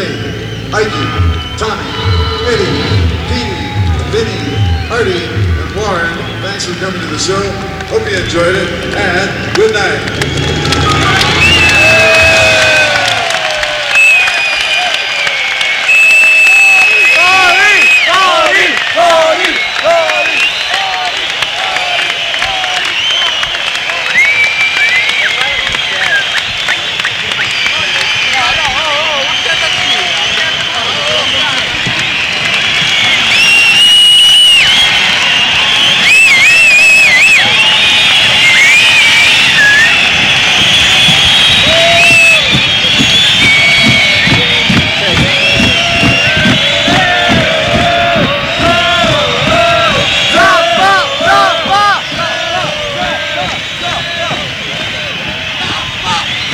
Renee, Ike, Tommy, Eddie, Petey, Vinny, Artie, and Warren. Thanks for coming to the show. Hope you enjoyed it, and good night.